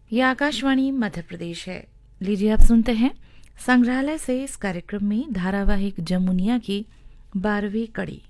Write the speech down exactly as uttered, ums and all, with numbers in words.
ये आकाशवाणी मध्य प्रदेश है। लीजिए आप सुनते हैं संग्रहालय से इस कार्यक्रम में धारावाहिक जमुनिया की बारहवीं कड़ी।